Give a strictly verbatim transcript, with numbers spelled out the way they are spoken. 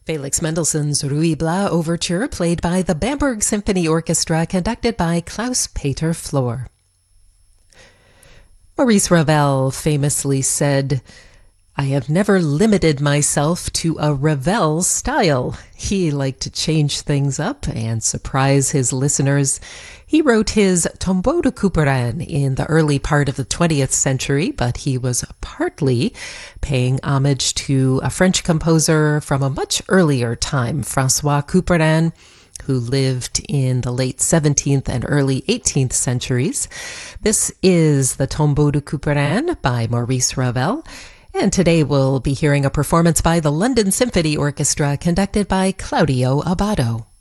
Felix Mendelssohn's Ruy Blas Overture, played by the Bamberg Symphony Orchestra, conducted by Klaus-Peter Flohr. Maurice Ravel famously said, "I have never limited myself to a Ravel style." He liked to change things up and surprise his listeners. He wrote his Tombeau de Couperin in the early part of the twentieth century, but he was partly paying homage to a French composer from a much earlier time, François Couperin, who lived in the late seventeenth and early eighteenth centuries. This is the Tombeau de Couperin by Maurice Ravel. And today we'll be hearing a performance by the London Symphony Orchestra conducted by Claudio Abbado.